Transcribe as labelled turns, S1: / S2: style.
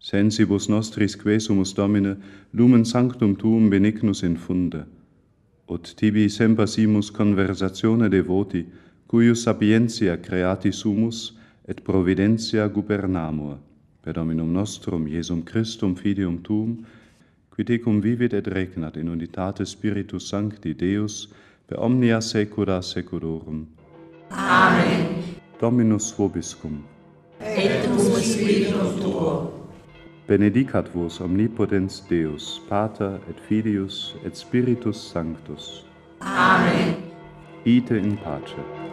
S1: Sensibus nostris quesumus Domine, lumen sanctum tuum benignus infunde, ut tibi semper simus conversatione devoti, cuius sapientia creati sumus, et providentia gubernamur, per Dominum nostrum, Iesum Christum, Filium tuum, qui tecum vivit et regnat in unitate Spiritus Sancti Deus, per omnia saecula saeculorum.
S2: Amen.
S1: Dominus vobiscum.
S2: Et cum spiritum tuo.
S1: Benedicat vos omnipotens Deus, Pater et Filius et Spiritus Sanctus.
S2: Amen.
S1: Ite in pace.